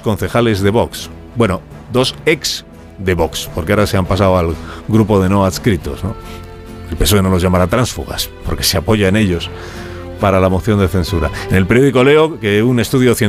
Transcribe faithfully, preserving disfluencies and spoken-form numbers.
concejales de Vox. Bueno, dos ex de Vox, porque ahora se han pasado al grupo de no adscritos, ¿no? El P S O E no los llamará tránsfugas, porque se apoya en ellos para la moción de censura. En el periódico leo que un estudio científico